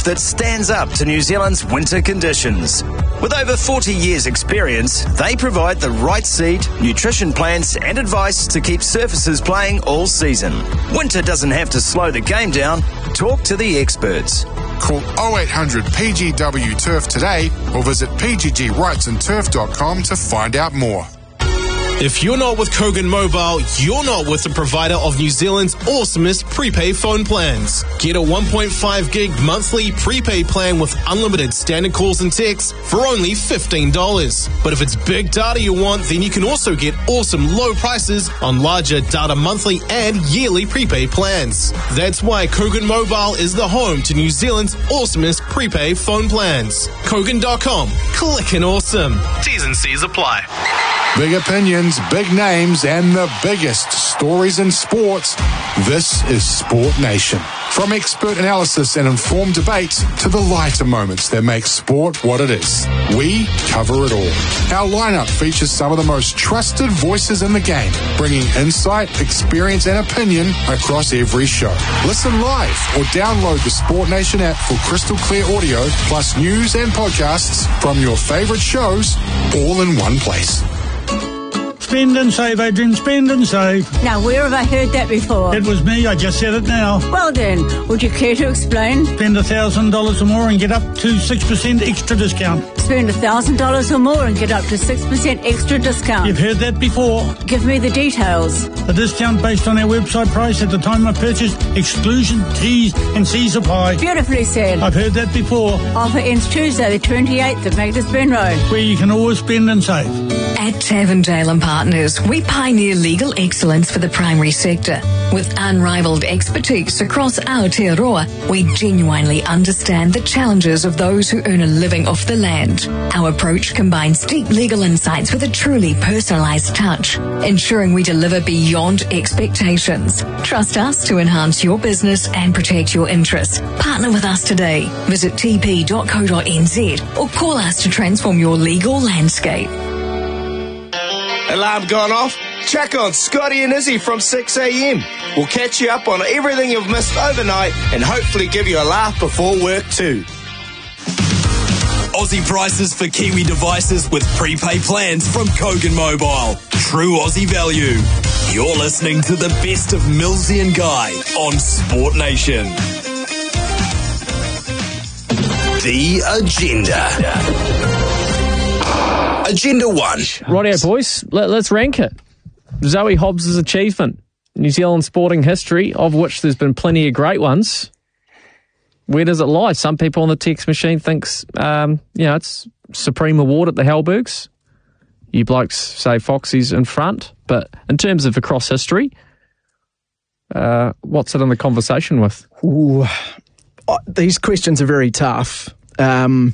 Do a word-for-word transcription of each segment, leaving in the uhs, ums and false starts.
turf that stands up to New Zealand's winter conditions. With over forty years' experience, they provide the right seed, nutrition plans and advice to keep surfaces playing all season. Winter doesn't have to slow the game down. Talk to the experts. Call oh eight hundred P G W Turf today or visit p g g rights and turf dot com to find out more. If you're not with Kogan Mobile, you're not with the provider of New Zealand's awesomest prepaid phone plans. Get a one point five gig monthly prepaid plan with unlimited standard calls and texts for only fifteen dollars. But if it's big data you want, then you can also get awesome low prices on larger data monthly and yearly prepaid plans. That's why Kogan Mobile is the home to New Zealand's awesomest prepaid phone plans. Kogan dot com. Clickin' awesome. T's and C's apply. Big opinions, big names, and the biggest stories in sports. This is Sport Nation. From expert analysis and informed debate to the lighter moments that make sport what it is, we cover it all. Our lineup features some of the most trusted voices in the game, bringing insight, experience, and opinion across every show. Listen live or download the Sport Nation app for crystal clear audio, plus news and podcasts from your favorite shows, all in one place. Spend and save, Adrian, spend and save. Now, where have I heard that before? It was me, I just said it now. Well then, would you care to explain? Spend one thousand dollars or more and get up to six percent extra discount. Spend one thousand dollars or more and get up to six percent extra discount. You've heard that before. Give me the details. The discount based on our website price at the time of purchase, exclusion, T's and C's apply. Beautifully said. I've heard that before. Offer ends Tuesday the twenty-eighth of Magdalene Road. Where you can always spend and save. At Tavendale and Partners, we pioneer legal excellence for the primary sector. With unrivaled expertise across Aotearoa, we genuinely understand the challenges of those who earn a living off the land. Our approach combines deep legal insights with a truly personalised touch, ensuring we deliver beyond expectations. Trust us to enhance your business and protect your interests. Partner with us today. Visit t p dot co dot n z or call us to transform your legal landscape. Alarm gone off? Check on Scotty and Izzy from six a.m. We'll catch you up on everything you've missed overnight and hopefully give you a laugh before work too. Aussie prices for Kiwi devices with prepaid plans from Kogan Mobile. True Aussie value. You're listening to the best of Millsy and Guy on Sport Nation. The Agenda. Agenda one. Rightio, boys. Let, let's rank it. Zoe Hobbs' achievement. New Zealand sporting history, of which there's been plenty of great ones. Where does it lie? Some people on the text machine thinks, um, you know, it's Supreme Award at the Hellbergs. You blokes say Foxy's in front. But in terms of across history, uh, what's it in the conversation with? Ooh, these questions are very tough. Um...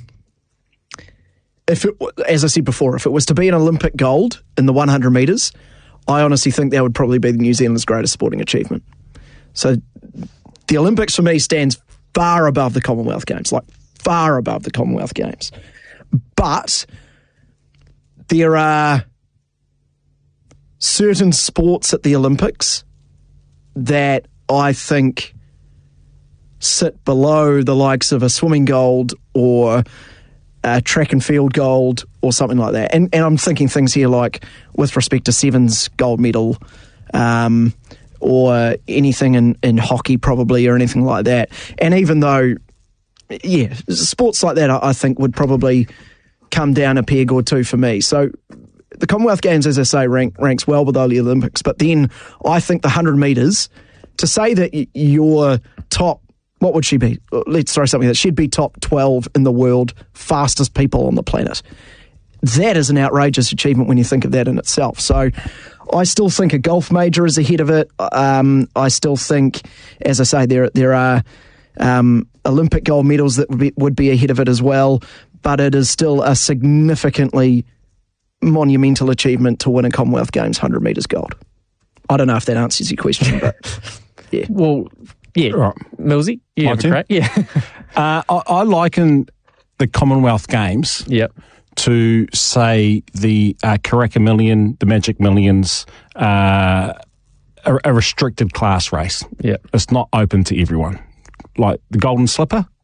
If it, as I said before, if it was to be an Olympic gold in the one hundred metres, I honestly think that would probably be New Zealand's greatest sporting achievement. So the Olympics for me stands far above the Commonwealth Games, like far above the Commonwealth Games. But there are certain sports at the Olympics that I think sit below the likes of a swimming gold or a track and field gold or something like that. And and I'm thinking things here like with respect to Sevens gold medal um, or anything in, in hockey probably or anything like that. And even though, yeah, sports like that I, I think would probably come down a peg or two for me. So the Commonwealth Games, as I say, rank, ranks well below the Olympics. But then I think the one hundred metres, to say that you're top, what would she be? Let's throw something that she'd be top twelve in the world, fastest people on the planet. That is an outrageous achievement when you think of that in itself. So I still think a golf major is ahead of it. Um, I still think, as I say, there there are um, Olympic gold medals that would be, would be ahead of it as well. But it is still a significantly monumental achievement to win a Commonwealth Games one hundred metres gold. I don't know if that answers your question, but yeah. Well, yeah, right. Millsy, you have a crack. Yeah. uh, I, I liken the Commonwealth Games yep. to, say, the uh, Karaka Million, the Magic Millions, uh, a, a restricted class race. Yep. It's not open to everyone. Like the Golden Slipper,